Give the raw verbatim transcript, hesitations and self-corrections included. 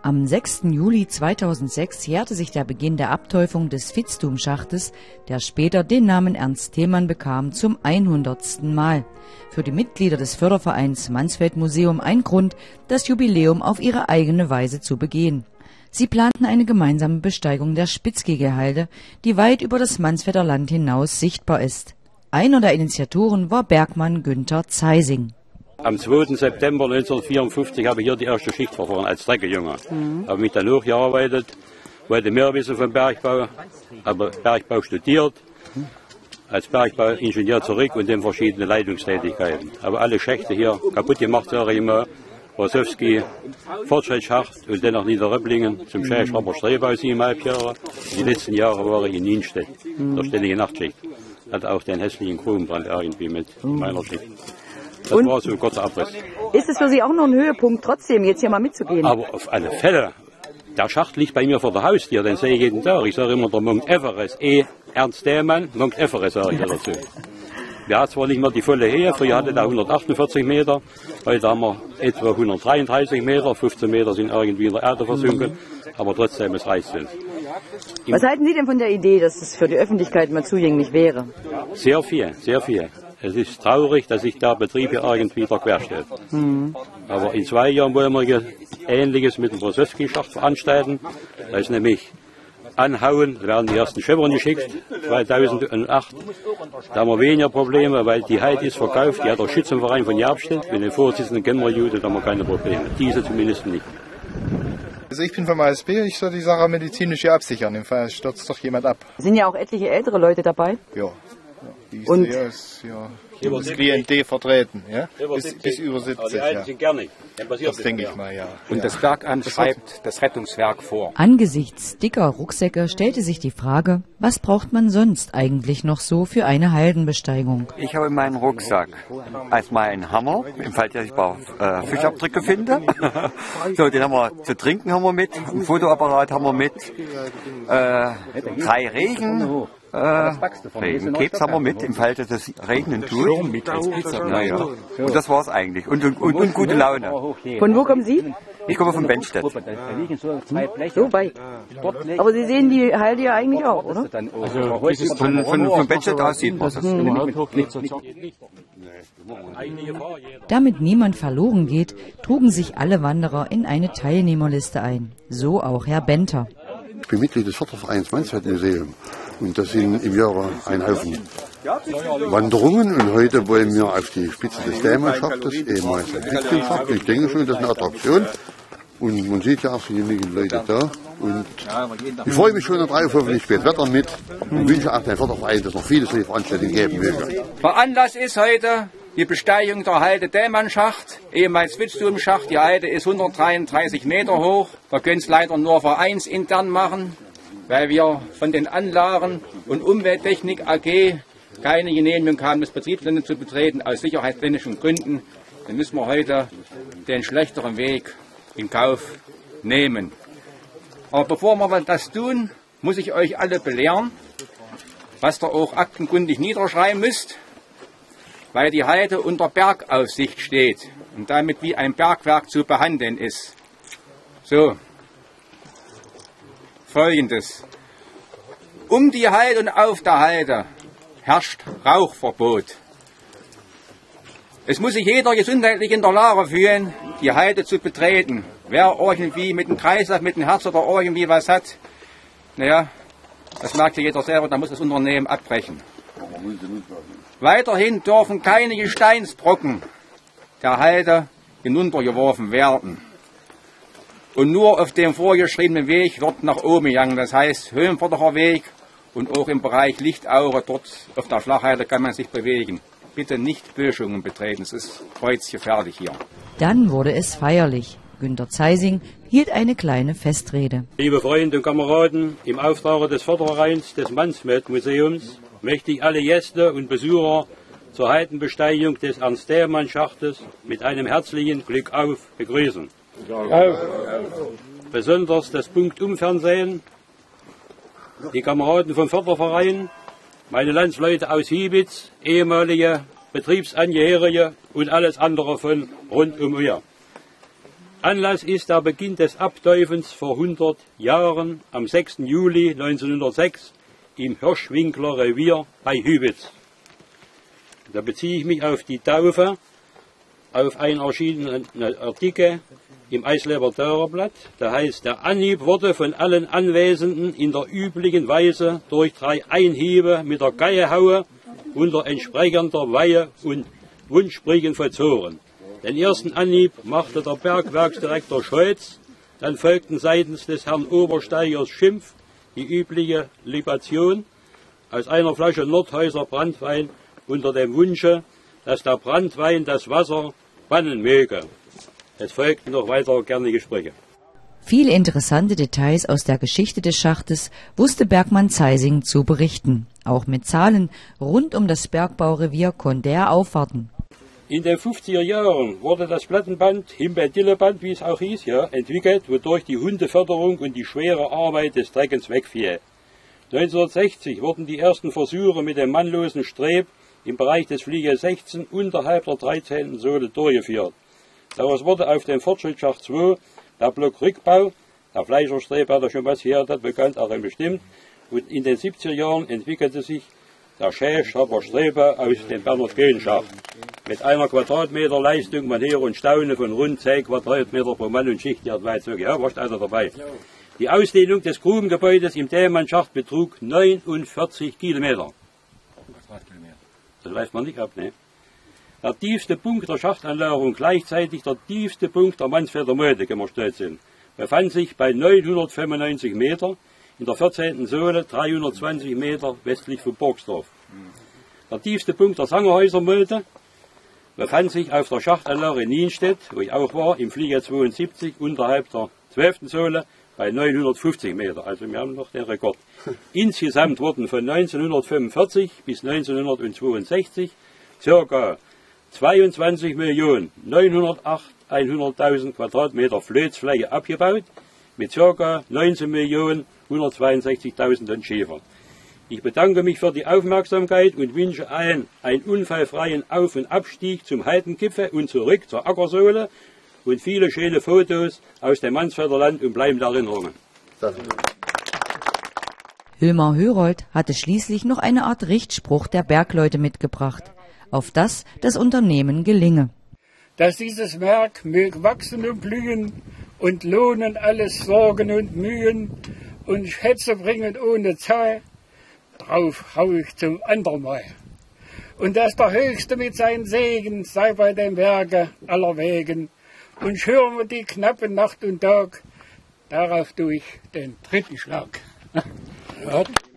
Am sechsten Juli zweitausendsechs jährte sich der Beginn der Abteufung des Vitzthum-Schachtes, der später den Namen Ernst Thälmann bekam, zum hundertsten Mal. Für die Mitglieder des Fördervereins Mansfeld-Museum ein Grund, das Jubiläum auf ihre eigene Weise zu begehen. Sie planten eine gemeinsame Besteigung der Spitzkegelhalde, die weit über das Mansfelder Land hinaus sichtbar ist. Einer der Initiatoren war Bergmann Günther Zeising. Am zweiten September neunzehnhundertvierundfünfzig habe ich hier die erste Schicht verfahren als Treckejunge. Mhm. Habe mich dann hochgearbeitet, wollte mehr wissen vom Bergbau, habe Bergbau studiert, als Bergbauingenieur zurück und dann verschiedene Leitungstätigkeiten. Habe alle Schächte hier kaputt gemacht, sage ich immer. Rosowski, Fortschrittsschacht und dann nach Niederröpplingen zum Schäferer Strebau siebeneinhalb Jahre. Die letzten Jahre war ich in Nienstedt, mhm. der ständige Nachtschicht. Hatte auch den hässlichen Grubenbrand irgendwie mit mhm. meiner Schicht. Das und war so ein kurzer Abriss. Ist es für Sie auch noch ein Höhepunkt, trotzdem jetzt hier mal mitzugehen? Aber auf alle Fälle. Der Schacht liegt bei mir vor der Haustür, den sehe ich jeden Tag. Ich sage immer der Mount Everest. E. Ernst Thälmann, Mount Everest sage ich dazu. Wir haben zwar nicht mehr die volle Höhe, früher hatte der hundertachtundvierzig Meter, heute haben wir etwa hundertdreiunddreißig Meter, fünfzehn Meter sind irgendwie in der Erde versunken, aber trotzdem, es reicht uns. Was halten Sie denn von der Idee, dass es für die Öffentlichkeit mal zugänglich wäre? Sehr viel, sehr viel. Es ist traurig, dass sich der Betrieb hier irgendwie querstellt. Mhm. Aber in zwei Jahren wollen wir Ähnliches mit dem Rosowski-Schacht veranstalten. Da ist nämlich Anhauen, da werden die ersten Schöpfern geschickt, zweitausendacht. Da haben wir weniger Probleme, weil die Heide ist verkauft, die hat der Schützenverein von Jabstedt. Mit den Vorsitzenden kennen wir Jude, da haben wir keine Probleme. Diese zumindest nicht. Also ich bin vom A S B, ich soll die Sache medizinisch hier absichern, im Fall stürzt doch jemand ab. Sind ja auch etliche ältere Leute dabei? Ja. Die und ist ja das Klientel vertreten, ja? Bis, bis über siebzig, ja. Das denke ich mal, ja. Und das Bergamt schreibt das Rettungswerk vor. Angesichts dicker Rucksäcke stellte sich die Frage, was braucht man sonst eigentlich noch so für eine Haldenbesteigung? Ich habe in meinem Rucksack erstmal einen Hammer, im Fall, dass ich ein paar äh, Fischabdrücke finde. So, den haben wir zu trinken haben wir mit, ein Fotoapparat haben wir mit, äh, drei Regen. Äh, Regenkebs haben wir mit, im Fall, dass es regnen tut. Naja. Und das war's eigentlich. Und, und, und, und gute Laune. Von wo kommen Sie? Ich komme von Benstedt. So weit. Aber Sie sehen die Halde ja eigentlich auch, oder? Also, von, von, von Benstedt aus sieht man das. Damit niemand verloren geht, trugen sich alle Wanderer in eine Teilnehmerliste ein. So auch Herr Benter. Ich bin Mitglied des Fördervereins Mansfeld-Museum. Und das sind im Jahre ein Haufen Wanderungen. Und heute wollen wir auf die Spitze des Thälmann-Schachtes, ehemals der Vitzthum-Schacht. Ich denke schon, das ist eine Attraktion. Und man sieht ja auch so genügend Leute da. Und ich freue mich schon darauf, hoffentlich spät Wetter mit. Und wünsche auch dem Förderverein, dass noch viele solche Veranstaltungen geben möge. Veranlass ist heute die Besteigung der Halde Thälmann-Schacht, ehemals Vitzthum-Schacht. Die Halde ist hundertdreiunddreißig Meter hoch. Wir können es leider nur vereinsintern machen, weil wir von den Anlagen und Umwelttechnik A G keine Genehmigung haben, das Betriebsgelände zu betreten, aus sicherheitstechnischen Gründen. Dann müssen wir heute den schlechteren Weg in Kauf nehmen. Aber bevor wir das tun, muss ich euch alle belehren, was ihr auch aktenkundig niederschreiben müsst, weil die Halde unter Bergaufsicht steht und damit wie ein Bergwerk zu behandeln ist. So. Folgendes. Um die Halde und auf der Halde herrscht Rauchverbot. Es muss sich jeder gesundheitlich in der Lage fühlen, die Halde zu betreten. Wer irgendwie mit dem Kreislauf, mit dem Herz oder irgendwie was hat, naja, das merkt ja jeder selber, da muss das Unternehmen abbrechen. Weiterhin dürfen keine Gesteinsbrocken der Halde hinuntergeworfen werden. Und nur auf dem vorgeschriebenen Weg wird nach oben gegangen. Das heißt, Höhenvorderen Weg und auch im Bereich Lichtaure, dort auf der Flachheide kann man sich bewegen. Bitte nicht Böschungen betreten, es ist kreuzgefährlich hier. Dann wurde es feierlich. Günther Zeising hielt eine kleine Festrede. Liebe Freunde und Kameraden, im Auftrag des Fördervereins des Mansfeld-Museums möchte ich alle Gäste und Besucher zur Haldenbesteigung des Ernst Thälmann-Schachtes mit einem herzlichen Glück auf begrüßen. Auf. Besonders das Punktum-Fernsehen, die Kameraden vom Förderverein, meine Landsleute aus Hiebitz, ehemalige Betriebsangehörige und alles andere von rund um hier. Anlass ist der Beginn des Abteufens vor hundert Jahren am sechsten Juli neunzehnhundertsechs im Hirschwinkler Revier bei Hübitz. Da beziehe ich mich auf die Taufe, auf einen erschienenen Artikel im Eisleber Tauerblatt. Da heißt, der Anhieb wurde von allen Anwesenden in der üblichen Weise durch drei Einhiebe mit der Geiehaue unter entsprechender Weihe und Wundsprichen vollzogen. Den ersten Anhieb machte der Bergwerksdirektor Scholz, dann folgten seitens des Herrn Obersteigers Schimpf die übliche Libation aus einer Flasche Nordhäuser Branntwein unter dem Wunsche, dass der Branntwein das Wasser bannen möge. Es folgten noch weitere kernige Sprüche. Viele interessante Details aus der Geschichte des Schachtes wusste Bergmann Zeising zu berichten. Auch mit Zahlen rund um das Bergbaurevier konnte er aufwarten. In den fünfziger Jahren wurde das Plattenband, Himbeer-Dille-Band, wie es auch hieß, ja, entwickelt, wodurch die Hundeförderung und die schwere Arbeit des Treckens wegfiel. neunzehnhundertsechzig wurden die ersten Versuche mit dem mannlosen Streb im Bereich des Fliege sechzehn unterhalb der dreizehnten Sohle durchgeführt. Daraus wurde auf dem Fortschrittsschacht zwei der Blockrückbau, der Fleischerstreb hat er schon was hier, das bekannt, auch bestimmt, und in den siebziger Jahren entwickelte sich der Schächstapper Strebe aus dem Bernhard-Göhn-Schacht. Mit einer Quadratmeter Leistung, man höre und staune, von rund zehn Quadratmeter pro Mann und Schicht, ja, warst also dabei. Die Ausdehnung des Grubengebäudes im Dämmannschacht betrug neunundvierzig Kilometer. Das weiß man nicht ab, ne? Der tiefste Punkt der Schachtanlage und gleichzeitig der tiefste Punkt der Mansfelder Mulde, können wir stolz sind, befand sich bei neunhundertfünfundneunzig Meter in der vierzehnten Sohle, dreihundertzwanzig Meter westlich von Borgsdorf. Der tiefste Punkt der Sangerhäuser Mulde befand sich auf der Schachtanlage in Nienstedt, wo ich auch war, im Flieger zweiundsiebzig, unterhalb der zwölften Sohle, bei neunhundertfünfzig Meter. Also wir haben noch den Rekord. Insgesamt wurden von neunzehnhundertfünfundvierzig bis neunzehnhundertzweiundsechzig ca. zweiundzwanzig Millionen neunhundertacht Quadratmeter Flötsfläche abgebaut, mit ca. neunzehn Millionen hundertzweiundsechzigtausend Tonnen Schiefer. Ich bedanke mich für die Aufmerksamkeit und wünsche allen einen unfallfreien Auf- und Abstieg zum Heidengipfel und zurück zur Ackersohle und viele schöne Fotos aus dem Mansfelder Land und bleibende Erinnerungen. Hilmar Hörold hatte schließlich noch eine Art Richtspruch der Bergleute mitgebracht, auf das das Unternehmen gelinge. Dass dieses Werk mög wachsen und blühen und lohnen alles Sorgen und Mühen und Schätze bringen ohne Zahl, drauf hau ich zum anderen Mal. Und dass der Höchste mit seinem Segen sei bei dem Werke aller Wegen und schüren wir die knappe Nacht und Tag, darauf tue ich den dritten Schlag. Ja.